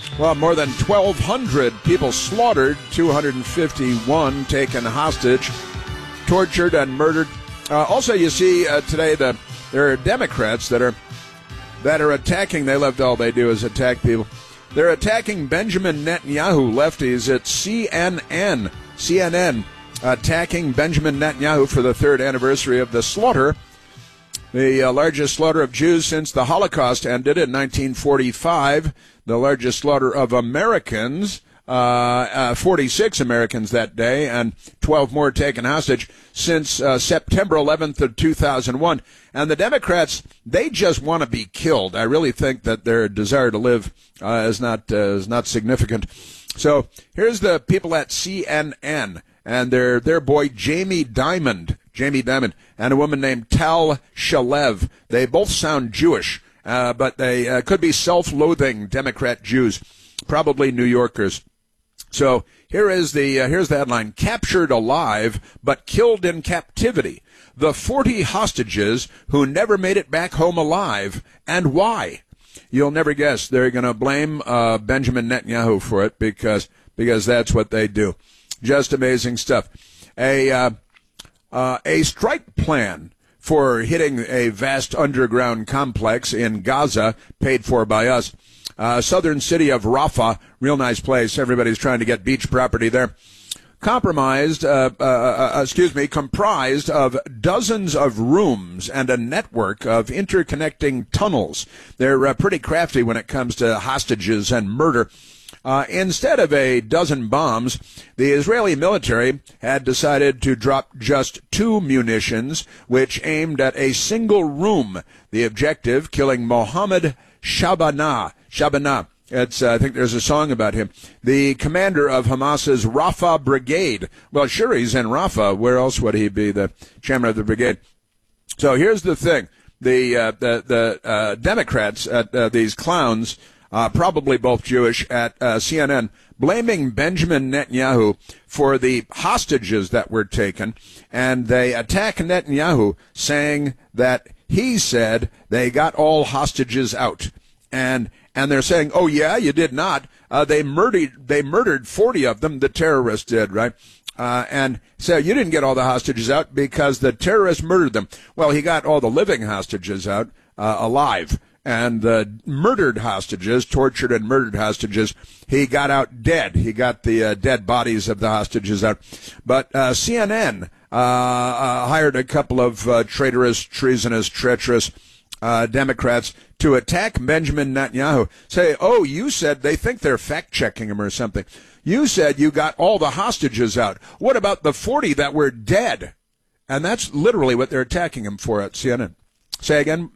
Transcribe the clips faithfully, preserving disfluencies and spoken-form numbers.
Well, more than twelve hundred people slaughtered, two hundred fifty-one taken hostage, tortured and murdered. Uh, also, you see uh, today that there are Democrats that are that are attacking. They love all they do is attack people. They're attacking Benjamin Netanyahu, lefties at C N N. C N N attacking Benjamin Netanyahu for the third anniversary of the slaughter, the uh, largest slaughter of Jews since the Holocaust ended in nineteen forty-five, the largest slaughter of Americans, uh, uh, forty-six Americans that day, and twelve more taken hostage since uh, September eleventh of two thousand one. And the Democrats, they just want to be killed. I really think that their desire to live uh, is not uh, is not significant. So here's the people at C N N and their their boy Jamie Dimon, Jamie Dimon, and a woman named Tal Shalev. They both sound Jewish, uh, but they uh, could be self-loathing Democrat Jews, probably New Yorkers. So here is the uh, here's the headline: Captured alive but killed in captivity. The forty hostages who never made it back home alive, and why? You'll never guess. They're going to blame uh, Benjamin Netanyahu for it because because that's what they do. Just amazing stuff. A uh, uh, a strike plan for hitting a vast underground complex in Gaza, paid for by us. Uh, southern city of Rafah, real nice place. Everybody's trying to get beach property there. Compromised, uh, uh, uh, excuse me, comprised of dozens of rooms and a network of interconnecting tunnels. They're uh, pretty crafty when it comes to hostages and murder. Uh, instead of a dozen bombs, the Israeli military had decided to drop just two munitions, which aimed at a single room. The objective, killing Mohammed Shabana. Shabana. It's, uh, I think there's a song about him. The commander of Hamas's Rafah Brigade. Well, sure, he's in Rafah. Where else would he be, the chairman of the brigade? So here's the thing. The, uh, the, the, uh, Democrats, at, uh, these clowns, uh, probably both Jewish, at, uh, C N N, blaming Benjamin Netanyahu for the hostages that were taken. And they attack Netanyahu saying that he said they got all hostages out. And, And they're saying, oh, yeah, you did not. Uh, they murdered they murdered forty of them, the terrorists did, right? Uh, and so you didn't get all the hostages out because the terrorists murdered them. Well, he got all the living hostages out uh, alive. And the murdered hostages, tortured and murdered hostages, he got out dead. He got the uh, dead bodies of the hostages out. But uh, C N N uh, uh, hired a couple of uh, traitorous, treasonous, treacherous Uh, Democrats to attack Benjamin Netanyahu. Say, oh, you said they think they're fact-checking him or something. You said you got all the hostages out. What about the forty that were dead? And that's literally what they're attacking him for at C N N. Say again.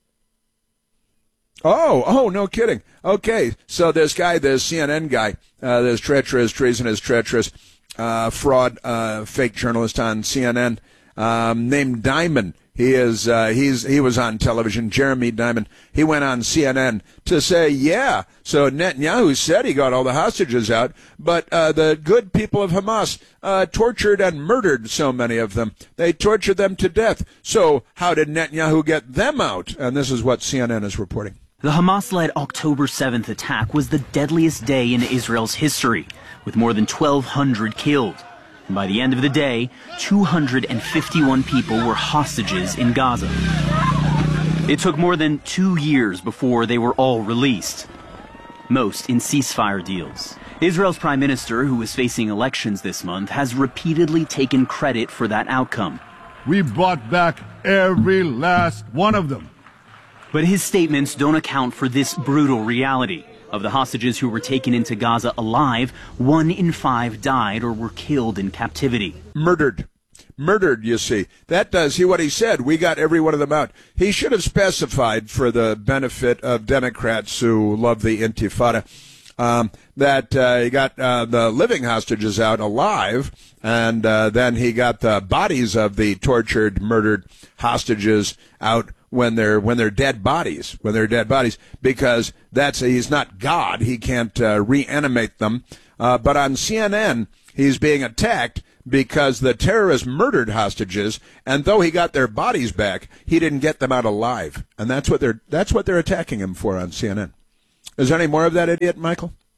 Oh, oh, no kidding. Okay, so this guy, this C N N guy, uh, this treacherous, treasonous, treacherous, uh, fraud, uh, fake journalist on C N N, um, named Dimon. He is, uh, he's, he was on television, Jeremy Dimon. He went on C N N to say, yeah, so Netanyahu said he got all the hostages out, but, uh, the good people of Hamas, uh, tortured and murdered so many of them. They tortured them to death. So how did Netanyahu get them out? And this is what C N N is reporting. The Hamas-led October seventh attack was the deadliest day in Israel's history, with more than twelve hundred killed. And by the end of the day, two hundred fifty-one people were hostages in Gaza. It took more than two years before they were all released, most in ceasefire deals. Israel's prime minister, who is facing elections this month, has repeatedly taken credit for that outcome. We brought back every last one of them. But his statements don't account for this brutal reality. Of the hostages who were taken into Gaza alive, one in five died or were killed in captivity. Murdered. Murdered, you see. That does he what he said. We got every one of them out. He should have specified, for the benefit of Democrats who love the Intifada, um, that uh, he got uh, the living hostages out alive, and uh, then he got the bodies of the tortured, murdered hostages out when they're when they're dead bodies, when they're dead bodies, because that's he's not God. He can't uh, reanimate them. Uh, but on C N N, he's being attacked because the terrorists murdered hostages, and though he got their bodies back, he didn't get them out alive, and that's what they're that's what they're attacking him for on C N N. Is there any more of that idiot, Michael?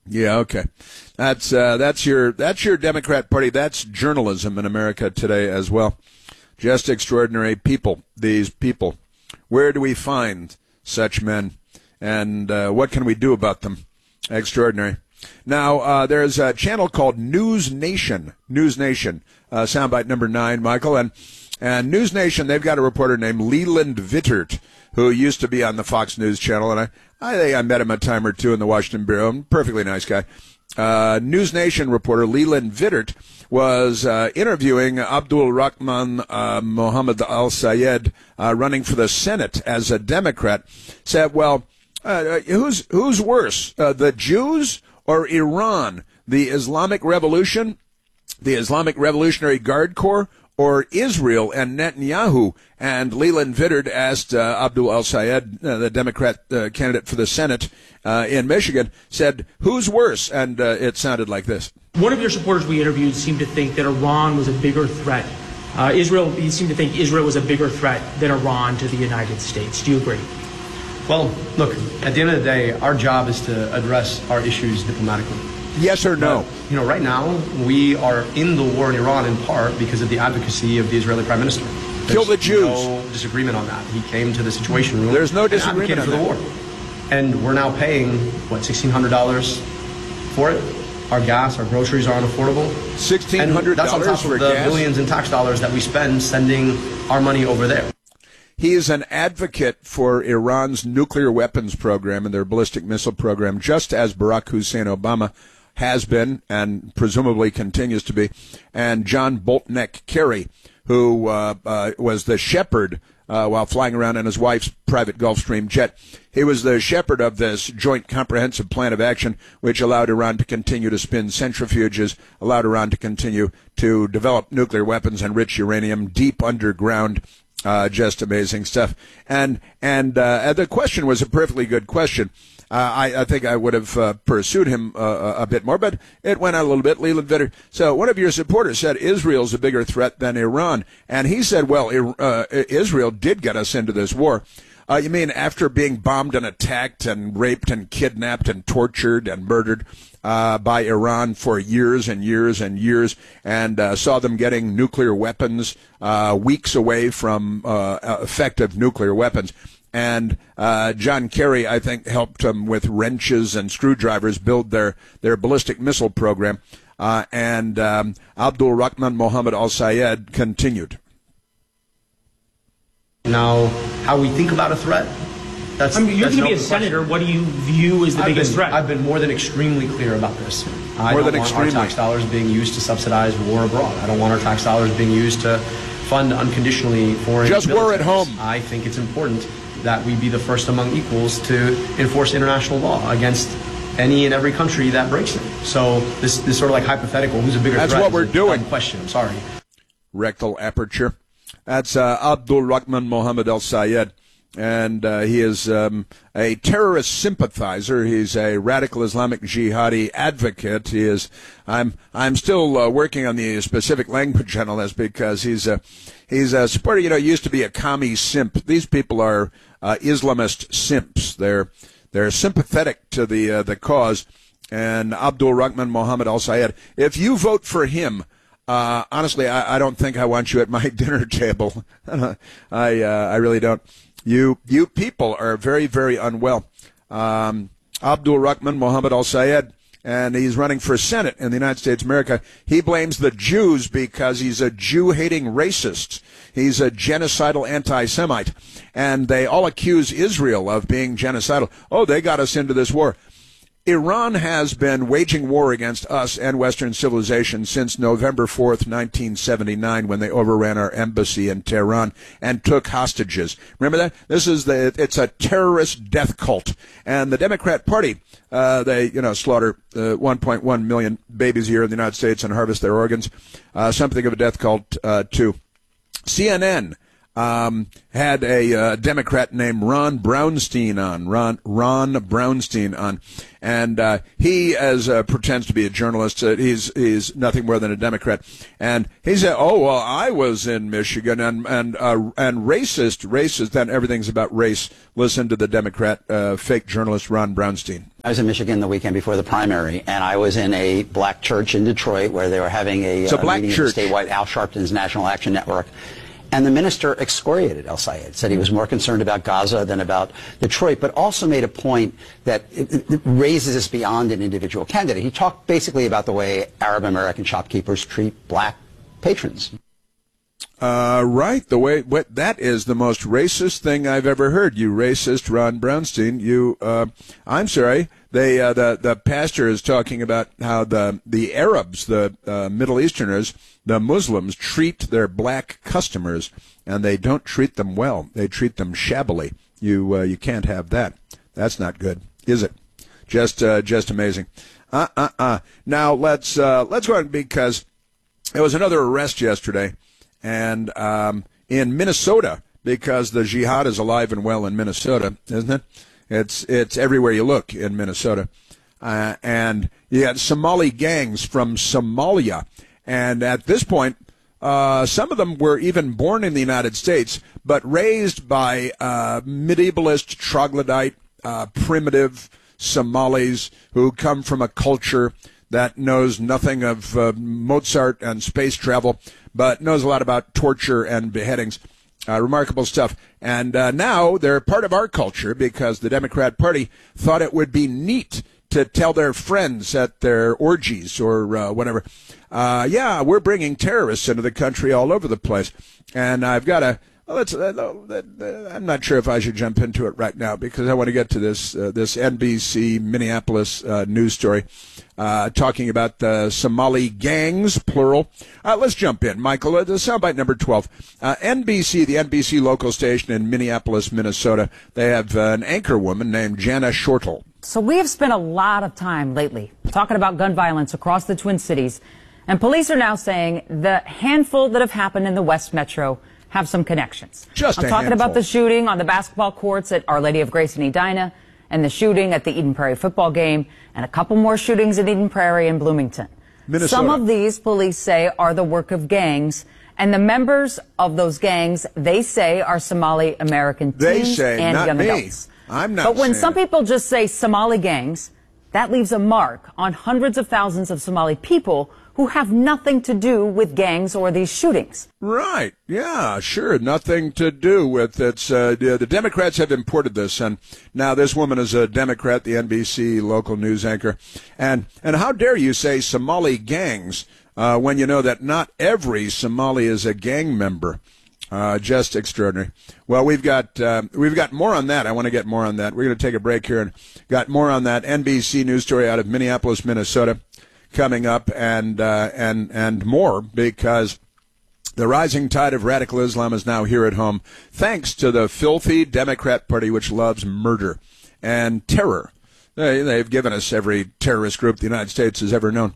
Yeah, okay. That's uh, that's your that's your Democrat Party. That's journalism in America today as well. Just extraordinary people. These people. Where do we find such men, and uh, what can we do about them? Extraordinary. Now uh, there's a channel called News Nation. News Nation. Uh, soundbite number nine, Michael, and and News Nation. They've got a reporter named Leland Vittert, who used to be on the Fox News channel, and I, I think I met him a time or two in the Washington Bureau. Perfectly nice guy. Uh, News Nation reporter Leland Vittert was uh, interviewing Abdul Rahman uh, Mohammed Al-Sayed, uh, running for the Senate as a Democrat. Said, well, uh, who's who's worse, uh, the Jews or Iran, the Islamic Revolution, the Islamic Revolutionary Guard Corps, or Israel and Netanyahu? And Leland Vittert asked uh, Abdul Al-Sayed, uh, the Democrat uh, candidate for the Senate uh, in Michigan, said, who's worse? And uh, it sounded like this. One of your supporters we interviewed seemed to think that Iran was a bigger threat. Uh, Israel, he seemed to think Israel was a bigger threat than Iran to the United States. Do you agree? Well, look, at the end of the day, our job is to address our issues diplomatically. Yes or no? But, you know, right now, we are in the war in Iran in part because of the advocacy of the Israeli Prime Minister. There's Kill the Jews. No disagreement on that. He came to the Situation Room. There's no and disagreement advocated on for the war. And we're now paying, what, sixteen hundred dollars for it? Our gas, our groceries are unaffordable. sixteen hundred dollars And that's on top for of the gas? billions in tax dollars that we spend sending our money over there. He is an advocate for Iran's nuclear weapons program and their ballistic missile program, just as Barack Hussein Obama has been and presumably continues to be. And John Boltneck Kerry, who uh, uh, was the shepherd uh, while flying around in his wife's private Gulfstream jet. He was the shepherd of this joint comprehensive plan of action, which allowed Iran to continue to spin centrifuges, allowed Iran to continue to develop nuclear weapons, enrich uranium deep underground. Uh, just amazing stuff. And and uh, the question was a perfectly good question. Uh, I, I think I would have uh, pursued him uh, a bit more, but it went out a little bit. Leland Vittert. So one of your supporters said Israel's a bigger threat than Iran. And he said, well, uh, Israel did get us into this war. Uh, you mean after being bombed and attacked and raped and kidnapped and tortured and murdered uh, by Iran for years and years and years, and uh, saw them getting nuclear weapons uh, weeks away from uh, effective nuclear weapons. And uh, John Kerry, I think, helped them with wrenches and screwdrivers build their, their ballistic missile program. Uh, and um, Abdul Rahman Mohammed Al-Sayed continued. Now, how we think about a threat, that's I mean, you're that's going to an be a open senator. question. What do you view as the I've biggest been, threat? I've been more than extremely clear about this. I More don't than want extremely. our tax dollars being used to subsidize war abroad. I don't want our tax dollars being used to fund unconditionally foreign Just war at militaries. home. I think it's important that we be the first among equals to enforce international law against any and every country that breaks it. So this this sort of like hypothetical, who's a bigger That's threat? what we're is a doing. dumb question. I'm sorry. Rectal aperture. That's uh, Abdul Rahman Mohammed Al-Sayed. And uh, he is um, a terrorist sympathizer. He's a radical Islamic jihadi advocate. He is. I'm. I'm still uh, working on the specific language on this because he's a. He's a supporter. You know, used to be a commie simp. These people are uh, Islamist simps. They're they're sympathetic to the uh, the cause. And Abdul Rahman Mohammed Al-Sayed. If you vote for him. Uh, honestly, I, I don't think I want you at my dinner table. I uh, I really don't. You you people are very, very unwell. Um, Abdul Rahman Mohammed Al-Sayed, and he's running for Senate in the United States of America. He blames the Jews because he's a Jew-hating racist. He's a genocidal anti-Semite. And they all accuse Israel of being genocidal. Oh, they got us into this war. Iran has been waging war against us and Western civilization since November fourth, nineteen seventy-nine, when they overran our embassy in Tehran and took hostages. Remember that? This is the, it's a terrorist death cult. And the Democrat Party, uh, they, you know, slaughter uh, one point one million babies a year in the United States and harvest their organs. Uh, something of a death cult, uh, too. C N N um, had a uh, Democrat named Ron Brownstein on, Ron, Ron Brownstein on. And uh, he, as uh, pretends to be a journalist, uh, he's he's nothing more than a Democrat. And he said, "Oh well, I was in Michigan, and and uh, and racist, racist. Then everything's about race." Listen to the Democrat uh, fake journalist Ron Brownstein. I was in Michigan the weekend before the primary, and I was in a black church in Detroit where they were having a, a, a black meeting church. statewide, Al Sharpton's National Action Network. And the minister excoriated El Sayed, said he was more concerned about Gaza than about Detroit, but also made a point that it, it raises this beyond an individual candidate. He talked basically about the way Arab American shopkeepers treat black patrons. Uh, right, the way what that is the most racist thing I've ever heard. You racist, Ron Brownstein. You, uh, I'm sorry. They, uh, the the pastor is talking about how the the Arabs, the uh, Middle Easterners, the Muslims treat their black customers, and they don't treat them well. They treat them shabbily. You uh, you can't have that. That's not good, is it? Just uh, just amazing. Uh uh uh. Now let's uh, let's go on, because there was another arrest yesterday, and um, in Minnesota, because the jihad is alive and well in Minnesota, isn't it? It's it's everywhere you look in Minnesota. Uh, and you got Somali gangs from Somalia. And at this point, uh, some of them were even born in the United States, but raised by uh, medievalist, troglodyte, uh, primitive Somalis who come from a culture that knows nothing of uh, Mozart and space travel, but knows a lot about torture and beheadings. Uh, remarkable stuff. And uh, now they're part of our culture because the Democrat Party thought it would be neat to tell their friends at their orgies or uh, whatever, uh, yeah, we're bringing terrorists into the country all over the place. And I've got a, well, let's, uh, I'm not sure if I should jump into it right now because I want to get to this uh, this N B C Minneapolis uh, news story uh, talking about the Somali gangs, plural. Uh, let's jump in, Michael. Uh, soundbite number twelve. Uh, N B C, the N B C local station in Minneapolis, Minnesota, they have uh, an anchor woman named Jana Shortle. So we have spent a lot of time lately talking about gun violence across the Twin Cities, and police are now saying the handful that have happened in the West Metro have some connections. Just I'm a talking handful. about the shooting on the basketball courts at Our Lady of Grace in Edina, and the shooting at the Eden Prairie football game, and a couple more shootings in Eden Prairie and Bloomington. Minnesota. Some of these, police say, are the work of gangs, and the members of those gangs, they say, are Somali American They teens say, and not young me. adults. I'm not But when saying some it. people just say Somali gangs, that leaves a mark on hundreds of thousands of Somali people who have nothing to do with gangs or these shootings. Right. Yeah, sure. Nothing to do with it. Uh, the, the Democrats have imported this. And now this woman is a Democrat, the N B C local news anchor. And, and how dare you say Somali gangs uh, when you know that not every Somali is a gang member? Uh, just extraordinary. Well, we've got uh, we've got more on that. I want to get more on that. We're going to take a break here and got more on that N B C news story out of Minneapolis, Minnesota, coming up, and uh, and and more, because the rising tide of radical Islam is now here at home, thanks to the filthy Democrat Party, which loves murder and terror. They, they've given us every terrorist group the United States has ever known.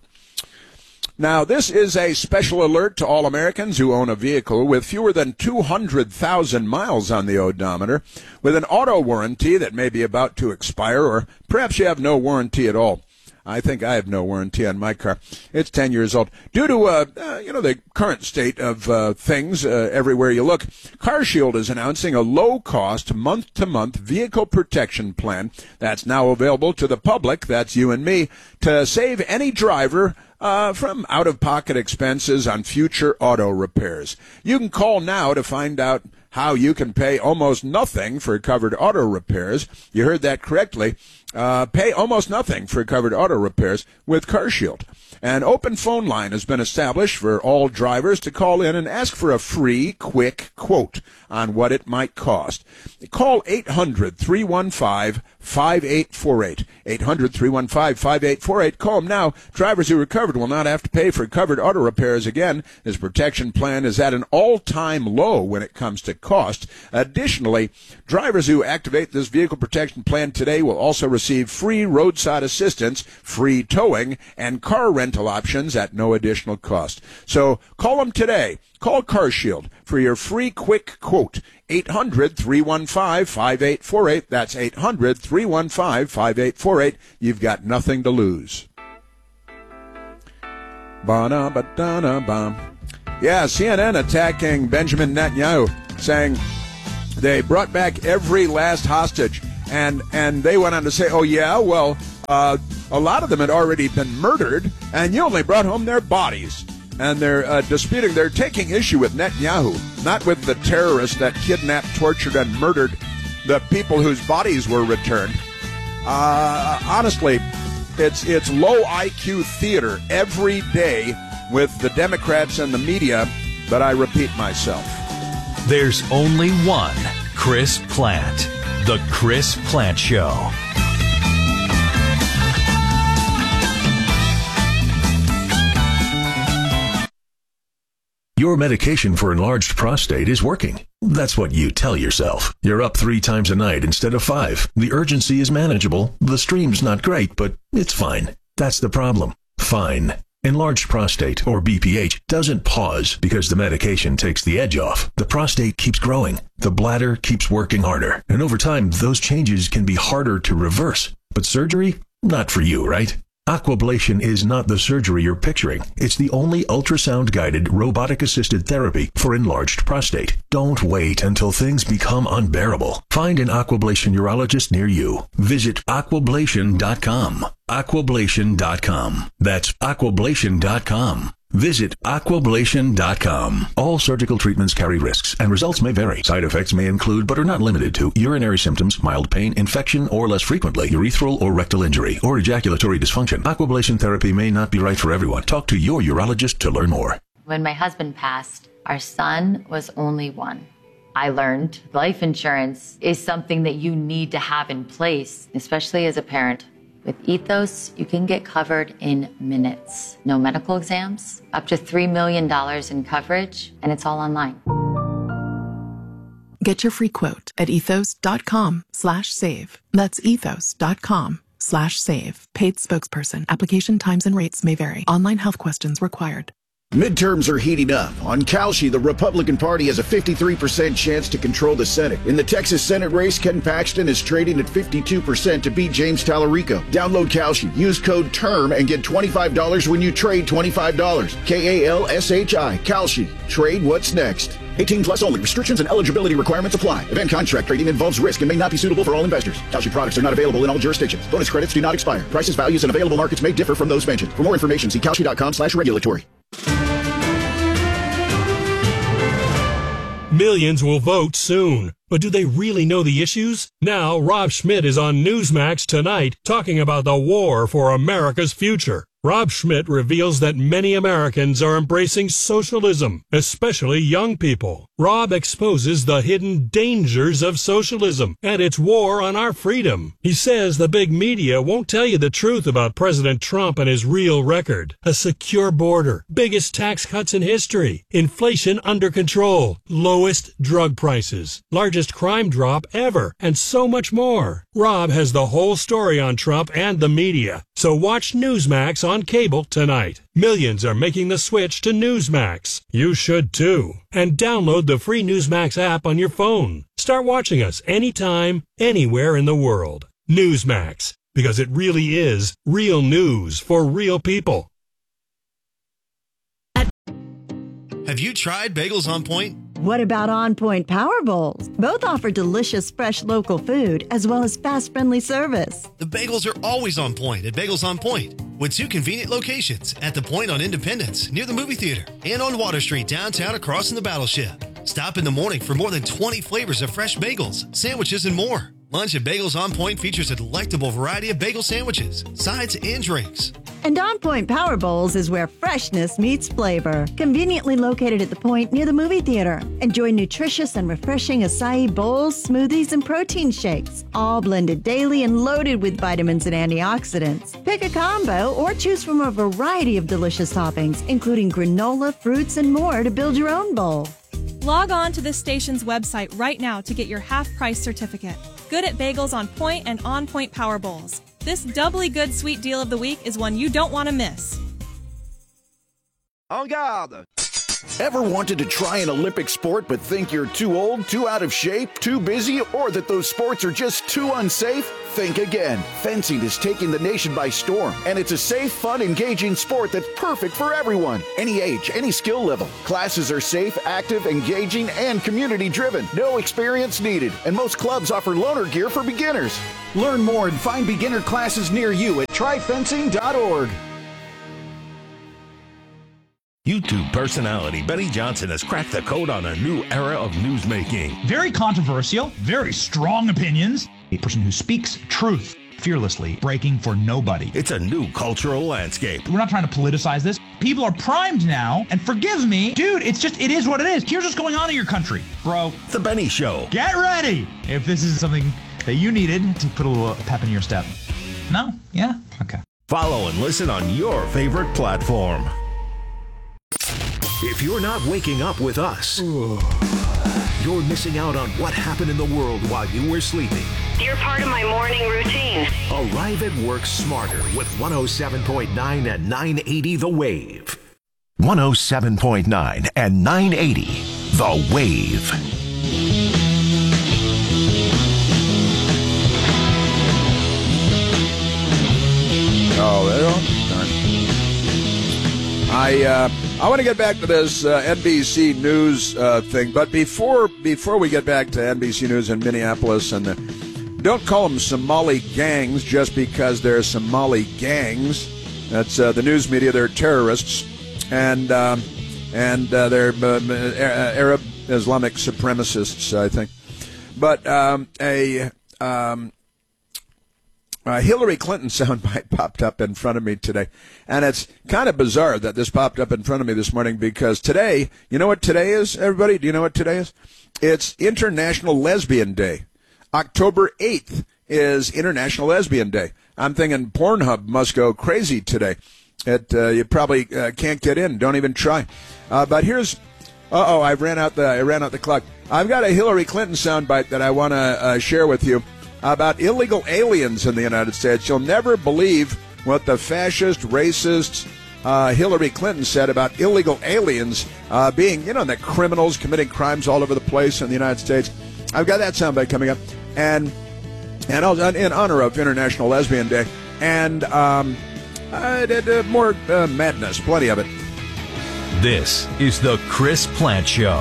Now, this is a special alert to all Americans who own a vehicle with fewer than two hundred thousand miles on the odometer, with an auto warranty that may be about to expire, or perhaps you have no warranty at all. I think I have no warranty on my car. It's ten years old. Due to, uh, uh, you know, the current state of uh, things uh, everywhere you look, CarShield is announcing a low-cost, month-to-month vehicle protection plan that's now available to the public, that's you and me, to save any driver Uh, from out-of-pocket expenses on future auto repairs. You can call now to find out how you can pay almost nothing for covered auto repairs. You heard that correctly. Uh, pay almost nothing for covered auto repairs with CarShield. An open phone line has been established for all drivers to call in and ask for a free, quick quote on what it might cost. Call eight hundred, three one five, five eight four eight. eight hundred, three one five, five eight four eight. Call them now. Drivers who are covered will not have to pay for covered auto repairs again. This protection plan is at an all-time low when it comes to cost. Additionally, drivers who activate this vehicle protection plan today will also receive free roadside assistance, free towing, and car rental options at no additional cost. So call them today. Call CarShield for your free quick quote. eight hundred, three one five, five eight four eight. That's eight hundred, three one five, five eight four eight. You've got nothing to lose. Ba-da-ba-da-da-ba. Yeah, C N N attacking Benjamin Netanyahu, saying they brought back every last hostage. And and they went on to say, oh, yeah, well, uh, a lot of them had already been murdered, and you only brought home their bodies. And they're uh, disputing, they're taking issue with Netanyahu, not with the terrorists that kidnapped, tortured, and murdered the people whose bodies were returned. Uh, honestly, it's it's low I Q theater every day with the Democrats and the media, but I repeat myself. There's only one Chris Plante. The Chris Plante Show. Your medication for enlarged prostate is working. That's what you tell yourself. You're up three times a night instead of five. The urgency is manageable. The stream's not great, but it's fine. That's the problem. Fine. Enlarged prostate, or B P H, doesn't pause because the medication takes the edge off. The prostate keeps growing. The bladder keeps working harder. And over time, those changes can be harder to reverse. But surgery? Not for you, right? Aquablation is not the surgery you're picturing. It's the only ultrasound-guided, robotic-assisted therapy for enlarged prostate. Don't wait until things become unbearable. Find an Aquablation urologist near you. Visit aquablation dot com. aquablation dot com. That's aquablation dot com. Visit aquablation dot com. All surgical treatments carry risks, and results may vary. Side effects may include, but are not limited to, urinary symptoms, mild pain, infection, or less frequently, urethral or rectal injury, or ejaculatory dysfunction. Aquablation therapy may not be right for everyone. Talk to your urologist to learn more. When my husband passed, our son was only one. I learned life insurance is something that you need to have in place, especially as a parent. With Ethos, you can get covered in minutes. No medical exams, up to three million dollars in coverage, and it's all online. Get your free quote at ethos.com slash save. That's ethos.com slash save. Paid spokesperson. Application times and rates may vary. Online health questions required. Midterms are heating up. On Kalshi, the Republican Party has a fifty-three percent chance to control the Senate. In the Texas Senate race, Ken Paxton is trading at fifty-two percent to beat James Tallarico. Download Kalshi, use code TERM, and get twenty-five dollars when you trade twenty-five dollars. K A L S H I. Kalshi. Trade what's next. eighteen plus only. Restrictions and eligibility requirements apply. Event contract trading involves risk and may not be suitable for all investors. Kalshi products are not available in all jurisdictions. Bonus credits do not expire. Prices, values, and available markets may differ from those mentioned. For more information, see kalshi.com slash regulatory. Millions will vote soon, but do they really know the issues? Now, Rob Schmidt is on Newsmax tonight talking about the war for America's future. Rob Schmidt reveals that many Americans are embracing socialism, especially young people. Rob exposes the hidden dangers of socialism and its war on our freedom. He says the big media won't tell you the truth about President Trump and his real record. A secure border, biggest tax cuts in history, inflation under control, lowest drug prices, largest crime drop ever, and so much more. Rob has the whole story on Trump and the media. So watch Newsmax on cable tonight. Millions are making the switch to Newsmax. You should too. And download the free Newsmax app on your phone. Start watching us anytime, anywhere in the world. Newsmax, because it really is real news for real people. Have you tried Bagels on Point? What about On Point Power Bowls? Both offer delicious, fresh local food as well as fast, friendly service. The bagels are always on point at Bagels on Point, with two convenient locations at the Point on Independence near the movie theater and on Water Street downtown across from the Battleship. Stop in the morning for more than twenty flavors of fresh bagels, sandwiches, and more. Lunch at Bagels on Point features a delectable variety of bagel sandwiches, sides, and drinks. And On Point Power Bowls is where freshness meets flavor. Conveniently located at the Point near the movie theater. Enjoy nutritious and refreshing acai bowls, smoothies, and protein shakes, all blended daily and loaded with vitamins and antioxidants. Pick a combo or choose from a variety of delicious toppings, including granola, fruits, and more to build your own bowl. Log on to this station's website right now to get your half-price certificate. Good at Bagels on Point and On Point Power Bowls. This doubly good sweet deal of the week is one you don't want to miss. En garde! Ever wanted to try an Olympic sport but think you're too old, too out of shape, too busy, or that those sports are just too unsafe? Think again. Fencing is taking the nation by storm, and it's a safe, fun, engaging sport that's perfect for everyone. Any age, any skill level. Classes are safe, active, engaging, and community-driven. No experience needed, and most clubs offer loaner gear for beginners. Learn more and find beginner classes near you at try fencing dot org. YouTube personality Benny Johnson has cracked the code on a new era of newsmaking. Very controversial, very strong opinions. A person who speaks truth fearlessly, breaking for nobody. It's a new cultural landscape. We're not trying to politicize this. People are primed now, and forgive me, dude, it's just, it is what it is. Here's what's going on in your country, bro. The Benny Show. Get ready if this is something that you needed to put a little pep in your step. No? Yeah? Okay. Follow and listen on your favorite platform. If you're not waking up with us, you're missing out on what happened in the world while you were sleeping. You're part of my morning routine. Arrive at work smarter with one oh seven point nine and nine eighty The Wave. one oh seven point nine and nine eighty The Wave. Oh, there you go. I uh, I want to get back to this uh, N B C News uh, thing, but before before we get back to N B C News in Minneapolis, and the, don't call them Somali gangs just because they're Somali gangs. That's uh, the news media. They're terrorists, and um, and uh, they're uh, Arab Islamic supremacists, I think. But um, a um, Uh, Hillary Clinton soundbite popped up in front of me today, and it's kind of bizarre that this popped up in front of me this morning because today, you know what today is, everybody? Do you know what today is? It's International Lesbian Day. October eighth is International Lesbian Day. I'm thinking Pornhub must go crazy today. It uh, you probably uh, can't get in. Don't even try. Uh, but here's, uh-oh, I ran out the I ran out the clock. I've got a Hillary Clinton soundbite that I want to uh, share with you about illegal aliens in the United States. You'll never believe what the fascist, racist uh, Hillary Clinton said about illegal aliens uh, being, you know, the criminals committing crimes all over the place in the United States. I've got that soundbite coming up, and and I'll, in honor of International Lesbian Day, and um, uh, uh, more uh, madness, plenty of it. This is the Chris Plante Show.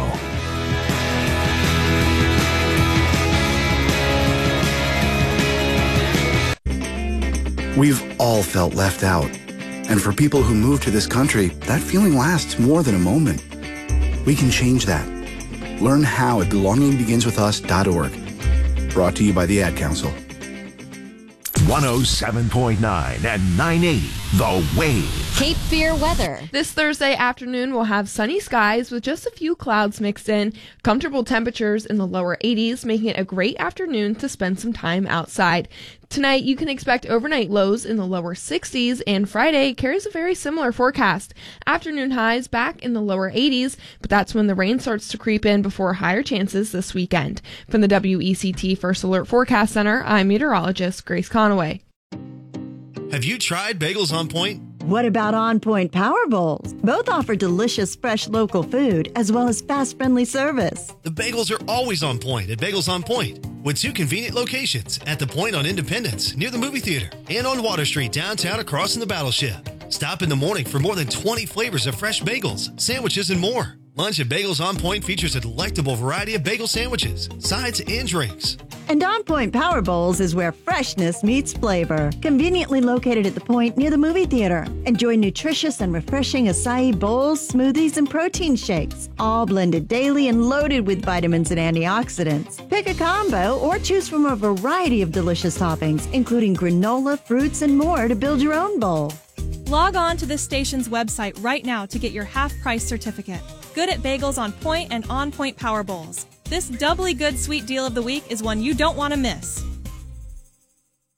We've all felt left out. And for people who move to this country, that feeling lasts more than a moment. We can change that. Learn how at belonging begins with us dot org. Brought to you by the Ad Council. one oh seven point nine and nine eighty The Wave. Cape Fear weather. This Thursday afternoon, we'll have sunny skies with just a few clouds mixed in. Comfortable temperatures in the lower eighties, making it a great afternoon to spend some time outside. Tonight, you can expect overnight lows in the lower sixties, and Friday carries a very similar forecast. Afternoon highs back in the lower eighties, but that's when the rain starts to creep in before higher chances this weekend. From the W E C T First Alert Forecast Center, I'm meteorologist Grace Conaway. Have you tried Bagels on Point? What about On Point Power Bowls? Both offer delicious, fresh local food as well as fast, friendly service. The bagels are always on point at Bagels on Point, with two convenient locations at the Point on Independence near the movie theater and on Water Street downtown across from the Battleship. Stop in the morning for more than twenty flavors of fresh bagels, sandwiches, and more. Lunch at Bagels on Point features a delectable variety of bagel sandwiches, sides, and drinks. And On Point Power Bowls is where freshness meets flavor. Conveniently located at the Point near the movie theater. Enjoy nutritious and refreshing acai bowls, smoothies, and protein shakes. All blended daily and loaded with vitamins and antioxidants. Pick a combo or choose from a variety of delicious toppings, including granola, fruits, and more to build your own bowl. Log on to this station's website right now to get your half-price certificate. Good at Bagels on Point and On Point Power Bowls. This doubly good sweet deal of the week is one you don't want to miss.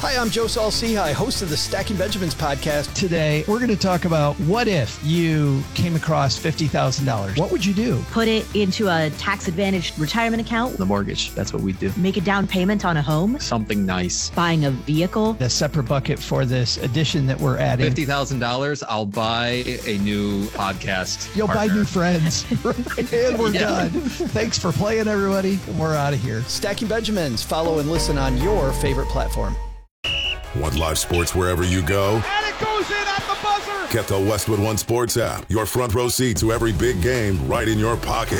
Hi, I'm Joe Saul-Sehy, host of the Stacking Benjamins podcast. Today, we're going to talk about what if you came across fifty thousand dollars. What would you do? Put it into a tax-advantaged retirement account. The mortgage, that's what we do. Make a down payment on a home. Something nice. Buying a vehicle. A separate bucket for this addition that we're adding. fifty thousand dollars, I'll buy a new podcast You'll partner. buy new friends. And we're Yeah. done. Thanks for playing, everybody. We're out of here. Stacking Benjamins. Follow and listen on your favorite platform. Want live sports wherever you go? And it goes in at the buzzer! Get the Westwood One Sports app. Your front row seat to every big game right in your pocket.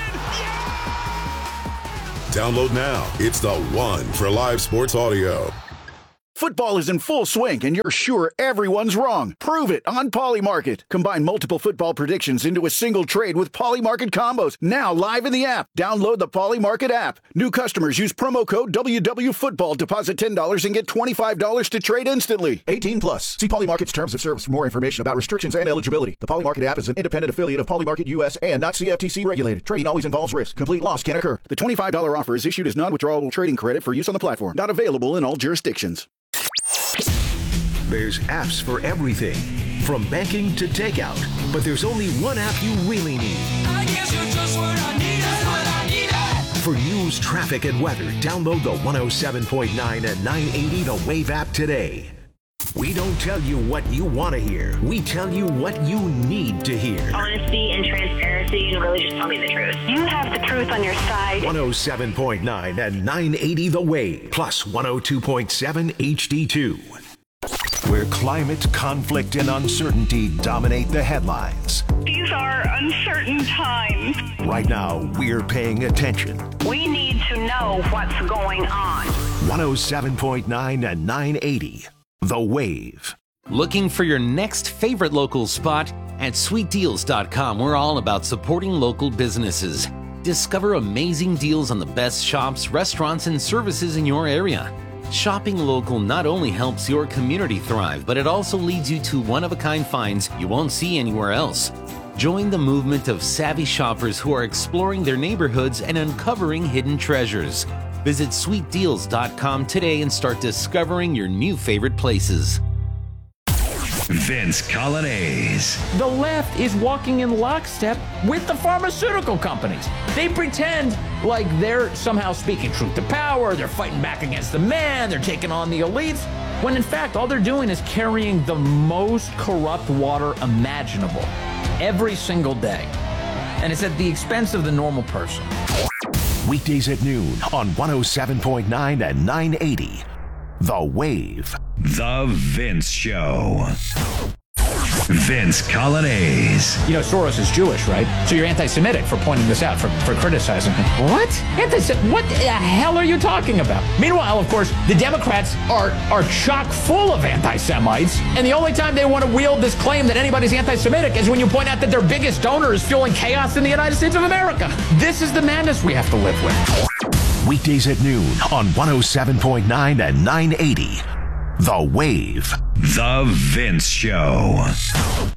Download now. It's the one for live sports audio. Football is in full swing, and you're sure everyone's wrong. Prove it on Polymarket. Combine multiple football predictions into a single trade with Polymarket combos. Now live in the app. Download the Polymarket app. New customers use promo code W W Football. Deposit ten dollars and get twenty-five dollars to trade instantly. eighteen plus. See Polymarket's terms of service for more information about restrictions and eligibility. The Polymarket app is an independent affiliate of Polymarket U S and not C F T C regulated. Trading always involves risk. Complete loss can occur. The twenty-five dollars offer is issued as non-withdrawable trading credit for use on the platform. Not available in all jurisdictions. There's apps for everything, from banking to takeout. But there's only one app you really need. I guess you're just what I need, that's what I need. For news, traffic, and weather, download the one oh seven point nine and nine eighty The Wave app today. We don't tell you what you want to hear. We tell you what you need to hear. Honesty and transparency, and really just tell me the truth. You have the truth on your side. one oh seven point nine and nine eighty The Wave, plus one oh two point seven H D two. Where climate, conflict, and uncertainty dominate the headlines. These are uncertain times. Right now, we're paying attention. We need to know what's going on. one oh seven point nine and nine eighty The Wave. Looking for your next favorite local spot? At sweet deals dot com, we're all about supporting local businesses. Discover amazing deals on the best shops, restaurants, and services in your area. Shopping local not only helps your community thrive, but it also leads you to one-of-a-kind finds you won't see anywhere else. Join the movement of savvy shoppers who are exploring their neighborhoods and uncovering hidden treasures. Visit sweet deals dot com today and start discovering your new favorite places. Vince Colonnese. The left is walking in lockstep with the pharmaceutical companies. They pretend like they're somehow speaking truth to power, they're fighting back against the man, they're taking on the elites, when in fact all they're doing is carrying the most corrupt water imaginable every single day. And it's at the expense of the normal person. Weekdays at noon on one oh seven point nine and nine eighty The Wave. The Vince Show. Vince Colonnese. You know, Soros is Jewish, right? So you're anti-Semitic for pointing this out, for, for criticizing him. What? Anti-Semitic? What the hell are you talking about? Meanwhile, of course, the Democrats are, are chock full of anti-Semites, and the only time they want to wield this claim that anybody's anti-Semitic is when you point out that their biggest donor is fueling chaos in the United States of America. This is the madness we have to live with. Weekdays at noon on one oh seven point nine and nine eighty The Wave. The Vince Show.